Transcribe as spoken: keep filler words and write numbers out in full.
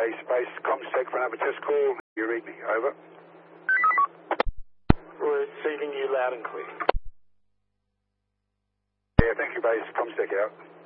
base. Base, ComSec for another test call. You read me. Over. Receiving you loud and clear. Yeah, thank you, base. ComSec out.